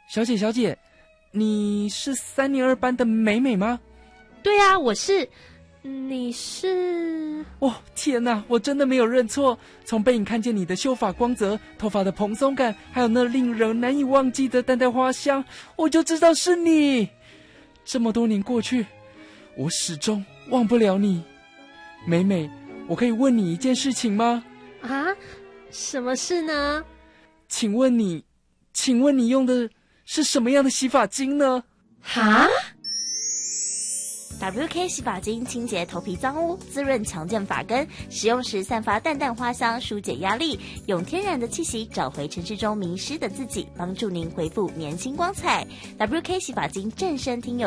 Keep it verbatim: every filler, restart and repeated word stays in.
小姐小姐，你是三年二班的美美吗？ 对啊，我是。你是？ 哦，天哪，我真的没有认错。从背影看见你的秀发光泽，头发的蓬松感，还有那令人难以忘记的淡淡花香，我就知道是你。这么多年过去，我始终忘不了你。美美，我可以问你一件事情吗？ 啊，什么事呢？ 请问你，请问你用的是什么样的洗发精呢？ 哈 ？W K 洗发精清洁头皮脏污，滋润强健发根，使用时散发淡淡花香，疏解压力，用天然的气息找回城市中迷失的自己，帮助您恢复年轻光彩。W K 洗发精正身听友